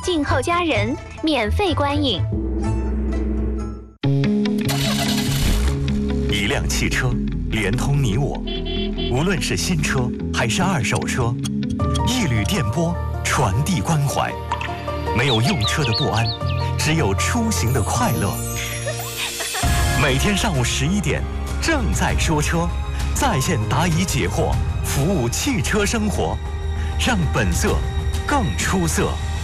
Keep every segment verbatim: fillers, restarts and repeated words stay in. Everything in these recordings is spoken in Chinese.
静候家人免费观影。 一辆汽车连通你我，无论是新车还是二手车，一缕电波传递关怀。没有用车的不安，只有出行的快乐。每天上午十一点，正在说车，在线答疑解惑，服务汽车生活，让本色更出色。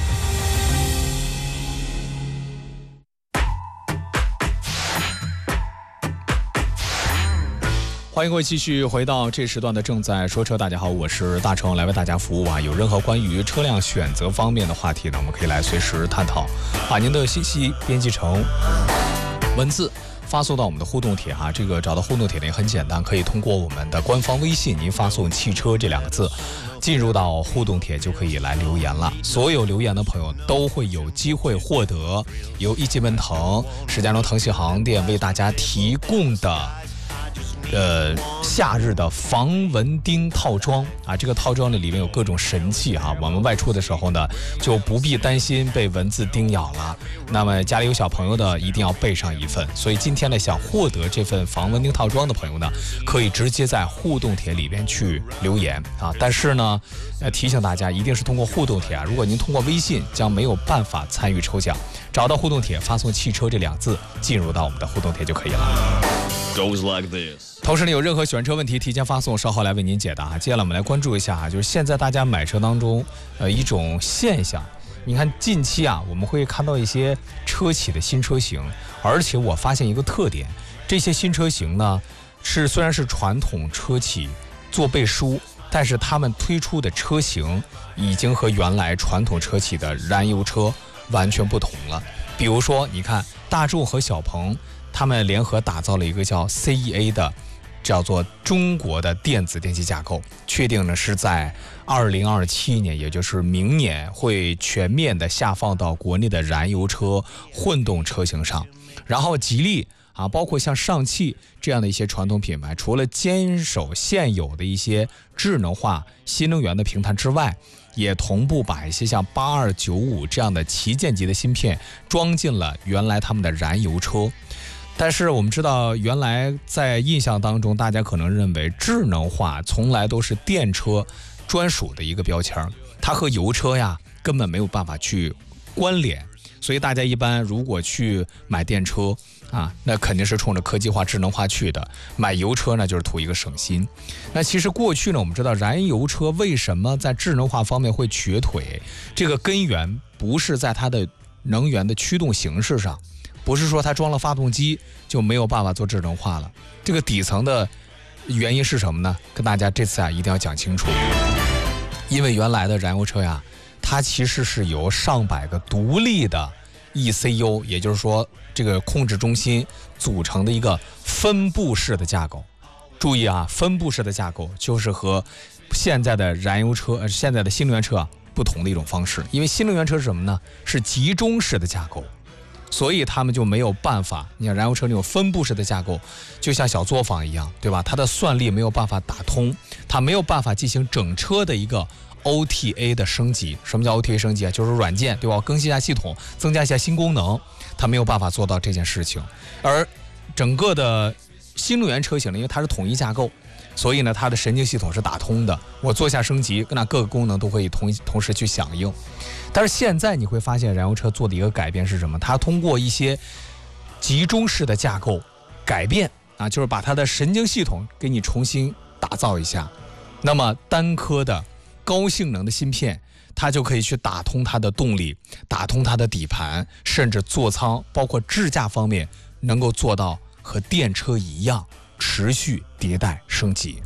欢迎各位继续回到这时段的正在说车。大家好，我是大成，来为大家服务啊。有任何关于车辆选择方面的话题呢，我们可以来随时探讨，把您的信息编辑成文字发送到我们的互动帖哈。这个找到互动帖呢也很简单，可以通过我们的官方微信，您发送汽车这两个字进入到互动帖，就可以来留言了。所有留言的朋友都会有机会获得由一汽奔腾石家庄腾讯航店为大家提供的呃，夏日的防蚊叮套装啊，这个套装呢里面有各种神器哈、啊，我们外出的时候呢就不必担心被蚊子叮咬了。那么家里有小朋友的一定要备上一份。所以今天呢，想获得这份防蚊叮套装的朋友呢，可以直接在互动帖里边去留言啊。但是呢，呃，提醒大家一定是通过互动帖啊，如果您通过微信将没有办法参与抽奖。找到互动帖，发送汽车这两字进入到我们的互动帖就可以了。 Goes like this. 同时呢，有任何选车问题提前发送，稍后来为您解答。接下来我们来关注一下啊，就是现在大家买车当中呃一种现象。你看近期啊，我们会看到一些车企的新车型，而且我发现一个特点，这些新车型呢是虽然是传统车企做背书，但是他们推出的车型已经和原来传统车企的燃油车完全不同了。比如说你看大众和小鹏他们联合打造了一个叫 C E A 的叫做中国的电子电气架构，确定呢是在二零二七年，也就是明年会全面的下放到国内的燃油车混动车型上。然后吉利啊，包括像上汽这样的一些传统品牌，除了坚守现有的一些智能化新能源的平台之外，也同步把一些像八二九五这样的旗舰级的芯片装进了原来他们的燃油车。但是我们知道，原来在印象当中，大家可能认为智能化从来都是电车专属的一个标签，它和油车呀根本没有办法去关联。所以大家一般如果去买电车啊，那肯定是冲着科技化智能化去的，买油车呢就是图一个省心。那其实过去呢，我们知道燃油车为什么在智能化方面会瘸腿，这个根源不是在它的能源的驱动形式上，不是说它装了发动机就没有办法做智能化了，这个底层的原因是什么呢？跟大家这次啊一定要讲清楚。因为原来的燃油车呀，它其实是由上百个独立的 E C U， 也就是说这个控制中心组成的一个分布式的架构。注意啊，分布式的架构就是和现在的燃油车、呃、现在的新能源车啊不同的一种方式。因为新能源车是什么呢？是集中式的架构。所以他们就没有办法，你看燃油车那种分布式的架构就像小作坊一样，对吧？它的算力没有办法打通，它没有办法进行整车的一个 O T A 的升级。什么叫 O T A 升级啊？就是软件，对吧？更新一下系统，增加一下新功能，它没有办法做到这件事情。而整个的新能源车型呢，因为它是统一架构，所以呢它的神经系统是打通的，我做下升级，那各个功能都会同同时去响应。但是现在你会发现燃油车做的一个改变是什么？它通过一些集中式的架构改变啊，就是把它的神经系统给你重新打造一下。那么单颗的高性能的芯片，它就可以去打通它的动力，打通它的底盘，甚至座舱包括智驾方面能够做到和电车一样持续迭代升级。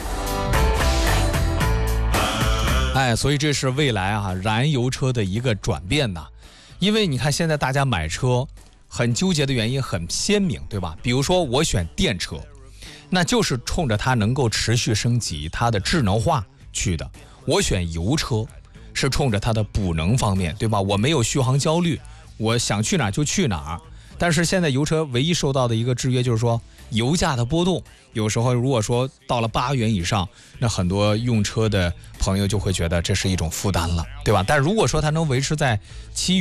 哎，所以这是未来啊燃油车的一个转变呐。因为你看现在大家买车很纠结的原因很鲜明，对吧？比如说我选电车，那就是冲着它能够持续升级它的智能化去的。我选油车是冲着它的补能方面，对吧？我没有续航焦虑，我想去哪儿就去哪儿。但是现在油车唯一受到的一个制约就是说油价的波动，有时候如果说到了八元以上，那很多用车的朋友就会觉得这是一种负担了，对吧？但如果说它能维持在七